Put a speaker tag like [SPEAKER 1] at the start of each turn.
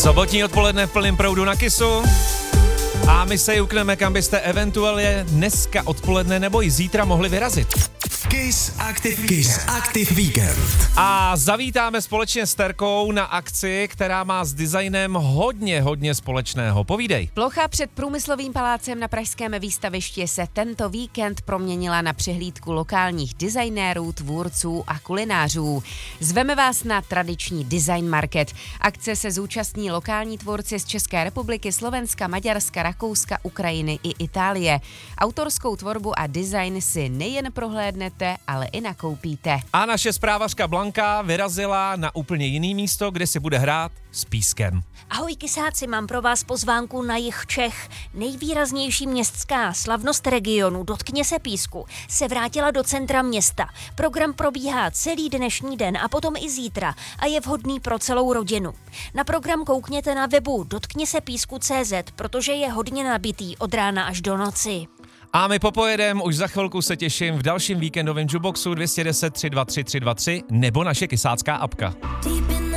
[SPEAKER 1] Sobotní odpoledne v plném proudu na Kissu. A my se jukneme, kam byste eventuálně dneska odpoledne nebo i zítra mohli vyrazit.
[SPEAKER 2] Kiss Active Weekend.
[SPEAKER 1] A zavítáme společně s Terkou na akci, která má s designem hodně společného. Povídej.
[SPEAKER 3] Plocha před Průmyslovým palácem na pražském výstavišti se tento víkend proměnila na přehlídku lokálních designérů, tvůrců a kulinářů. Zveme vás na tradiční design market. Akce se zúčastní lokální tvůrci z České republiky, Slovenska, Maďarska, Rakouska, Ukrajiny i Itálie. Autorskou tvorbu a design si nejen prohlédnete, ale i nakoupíte.
[SPEAKER 1] A naše zprávařka Blanka vyrazila na úplně jiný místo, kde si bude hrát s pískem.
[SPEAKER 4] Ahoj kysáci, mám pro vás pozvánku na jih Čech. Nejvýraznější městská slavnost regionu Dotkně se písku se vrátila do centra města. Program probíhá celý dnešní den a potom i zítra a je vhodný pro celou rodinu. Na program koukněte na webu dotkněsepísku.cz, protože je hodně nabitý od rána až do noci.
[SPEAKER 1] A my popojedem, už za chvilku se těším v dalším víkendovém jukeboxu 210 323 323 nebo naše kysácká apka.